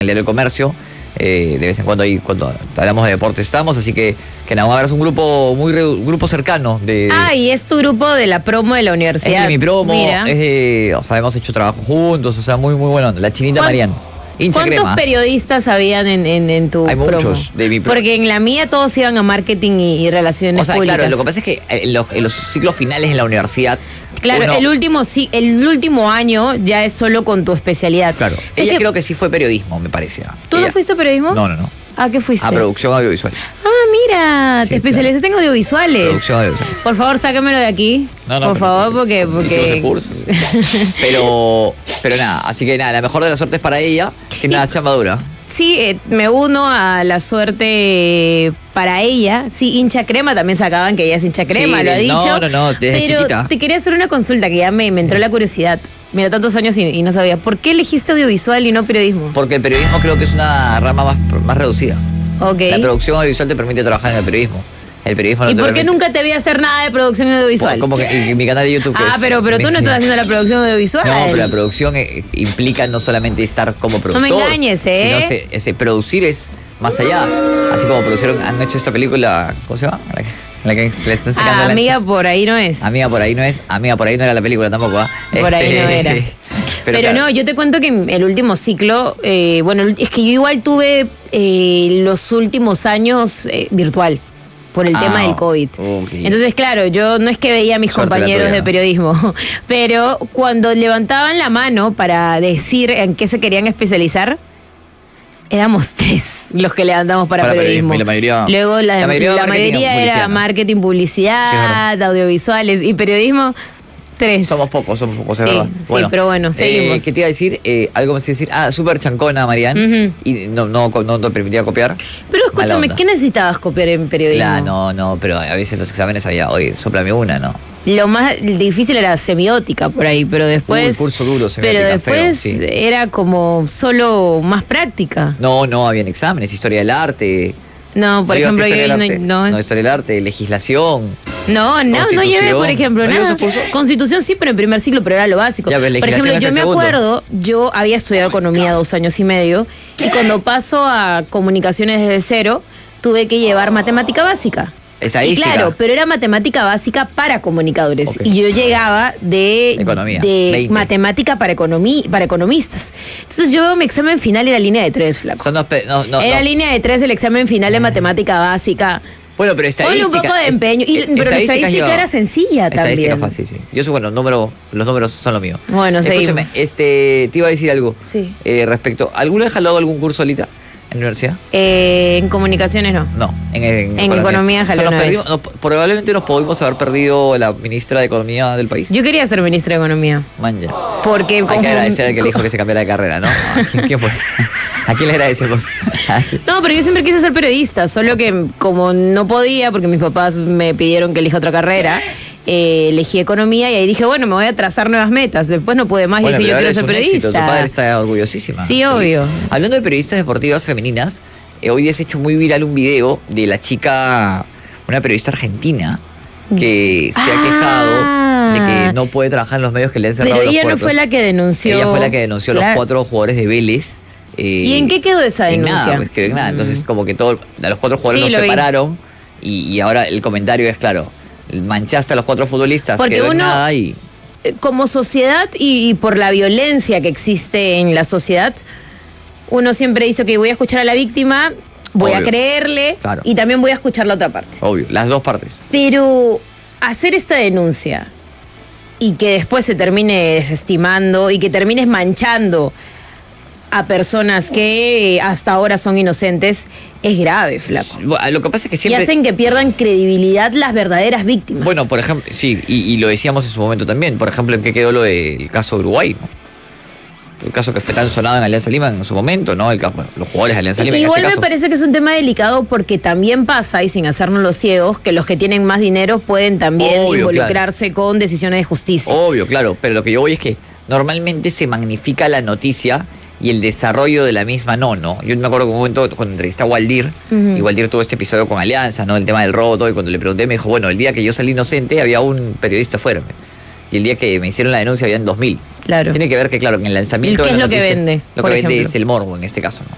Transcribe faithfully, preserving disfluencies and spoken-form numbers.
el diario El Comercio. Eh, de vez en cuando ahí, cuando hablamos de deportes estamos, así que, que nada, ahora es un grupo muy un grupo cercano. De, ah, y es tu grupo de la promo de la universidad. Es de mi promo, Mira. es de, o sea, hemos hecho trabajo juntos, o sea, muy, muy bueno. La Chinita Marián. Hincha ¿Cuántos crema. periodistas habían en, en, en tu Hay promo? muchos de mi promo. Porque en la mía todos iban a marketing y, y relaciones O sea, públicas. claro, lo que pasa es que en los, en los ciclos finales en la universidad... Claro, uno, el último sí, el último año ya es solo con tu especialidad. Claro, O sea, ella que, creo que sí fue periodismo, me parece. ¿Tú ella, no fuiste a periodismo? No, no, no. ¿A qué fuiste? A producción audiovisual. Ah, mira, Sí, te especializaste claro. en audiovisuales. Producción audiovisual. Por favor, sácamelo de aquí. No, no, Por pero- favor, porque... porque... Hicimos el curso. Pero, pero nada, así que nada, la mejor de las suertes para ella, que nada, chamba dura. Sí, eh, me uno a la suerte para ella. Sí, hincha crema, también sacaban que ella es hincha crema, Sí, lo ha no, dicho. no, no, desde Pero chiquita. te quería hacer una consulta que ya me, me entró la curiosidad. Mira, tantos años y, y no sabía. ¿Por qué elegiste audiovisual y no periodismo? Porque el periodismo creo que es una rama más, más reducida. Ok. La producción audiovisual te permite trabajar en el periodismo. El periodismo no ¿Y te por qué permite. nunca te vi hacer nada de producción audiovisual? Como que en mi canal de YouTube. que Ah, es- pero, pero tú no estás haciendo la producción audiovisual. No, pero la producción eh, implica no solamente estar como productor. me engañes, ¿eh? Sino se- ese producir es más allá. Así como producieron, han hecho esta película, ¿cómo se llama? La que, la que le están sacando Ah, la amiga, por ahí no es. Amiga por ahí no es, amiga por ahí no era la película tampoco, ¿ah? Por ahí no era. Pero, Pero, claro, no, yo te cuento que en el último ciclo, eh, bueno, es que yo igual tuve eh, los últimos años eh, virtual por el Ah, tema del COVID. ok. Entonces, claro, yo no es que veía a mis Suerte la compañeros tuya. de periodismo, pero cuando levantaban la mano para decir en qué se querían especializar, éramos tres los que levantamos para, Para periodismo. periodismo, y la mayoría- Luego la, la mayoría la marketing y mayoría publicidad, era ¿no? marketing, Es publicidad, audiovisuales y periodismo, tres. somos pocos, somos pocos, es Sí, verdad. sí, pero bueno, seguimos. Eh, ¿Qué te iba a decir? Eh, algo me iba a decir. Ah, súper chancona, Marian. Ujú. Y no, no, no te permitía copiar. Pero Mala escúchame, onda. ¿qué necesitabas copiar en periodismo? La, no, no, pero a veces los exámenes había, oye, soplame una, ¿no? Lo más difícil era semiótica por ahí, pero después... Uy, curso duro, Pero semiótica, después feo, sí. era como solo más práctica. No, no, habían exámenes, historia del arte. No, por ¿No ibas a ejemplo, historia yo del no, arte? no, No, historia del arte, legislación. no, no, no llevé, por Constitución. ejemplo, ¿No ibas nada. a cursos? Constitución sí, pero en primer ciclo, pero era lo básico. Ya, pero Por legislación ejemplo, es yo el me segundo. acuerdo, yo había estudiado economía dos años y medio, y cuando paso a comunicaciones desde cero, tuve que llevar matemática básica. Y Estadística. claro, pero era matemática básica para comunicadores. Ok. Y yo llegaba de, Economía, de veinte. matemática para, economí, para economistas. Entonces yo mi examen final era línea de tres, flaco. Son dos pe- no, no, era no. línea de tres el examen final de matemática básica. Bueno, pero Ponle estadística. un poco de es- empeño. Y, es- pero la estadística estadística yo- era sencilla Estadística también. fácil, sí. Yo soy bueno, número, los números son lo mío. Bueno, Escúchame, seguimos. este, te iba a decir algo. Sí. Eh, respecto, ¿alguna vez has jalado algún curso solita en la universidad? Eh, en comunicaciones no. No, en, en, En economía jalé nos una perdimos- vez. nos- probablemente nos pudimos haber perdido la ministra de Economía del país. Yo quería ser ministra de Economía. Man, ya. Porque Hay como- que agradecer al que le dijo que se cambiara de carrera, ¿no? ¿A quién, quién fue? ¿A quién le agradecemos? ¿A quién? No, pero yo siempre quise ser periodista, solo que como no podía, porque mis papás me pidieron que elija otra carrera, eh, elegí economía y ahí dije, bueno, me voy a trazar nuevas metas. Después no pude más Bueno, y dije, yo pero quiero ahora ser es un éxito, periodista. Tu padre está orgullosísima. Sí, feliz. obvio. Hablando de periodistas deportivas femeninas, eh, hoy día se ha hecho muy viral un video de la chica, una periodista argentina, que se ha Ah. quejado de que no puede trabajar en los medios que le han cerrado Pero los ella no puertos. fue la que denunció. Ella fue la que denunció a los Claro. cuatro jugadores de Vélez. eh, ¿Y en qué quedó esa en denuncia? nada, pues quedó en nada. Entonces, como que todo, a los cuatro jugadores Sí, los lo vi. separaron y, y ahora el comentario es claro, manchaste a los cuatro futbolistas, Porque quedó en uno- nada y... Eh, Como sociedad y, y por la violencia que existe en la sociedad, uno siempre dice que voy a escuchar a la víctima, voy a Obvio. creerle Claro. y también voy a escuchar la otra parte. Obvio, las dos partes. Pero hacer esta denuncia y que después se termine desestimando y que termines manchando a personas que eh, hasta ahora son inocentes es grave, flaco. Bueno, lo que pasa es que Y siempre... hacen que pierdan credibilidad las verdaderas víctimas. Bueno, por ejemplo, sí, y, y lo decíamos en su momento también. Por ejemplo, ¿en qué quedó lo del caso de Uruguay? ¿No? El caso que fue tan sonado en Alianza Lima en su momento, ¿no? El caso, bueno, los jugadores de Alianza Lima en Igual este me caso. parece que es un tema delicado porque también pasa, y sin hacernos los ciegos, que los que tienen más dinero pueden también Obvio, involucrarse con decisiones de justicia. Obvio, claro, pero lo que yo voy es que normalmente se magnifica la noticia y el desarrollo de la misma no, ¿no? Yo me acuerdo que un momento cuando entrevisté a Waldir, Ujú. y Waldir tuvo este episodio con Alianza, ¿no? El tema del robo, todo, y cuando le pregunté me dijo, bueno, el día que yo salí inocente había un periodista fuera. Y el día que me hicieron la denuncia habían dos mil. Claro. Tiene que ver que, claro, en el lanzamiento ¿Y qué de la es lo que noticia, vende, Lo por que vende ejemplo? es el morbo en este caso, ¿no?